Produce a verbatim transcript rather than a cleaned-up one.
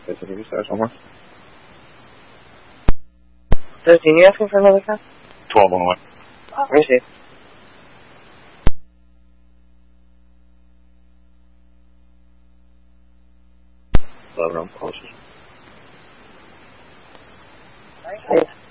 Okay, so can you start somewhere? thirteen, you asking for another car? twelve on the way. Oh, receive. eleven, I'm closest. Thanks.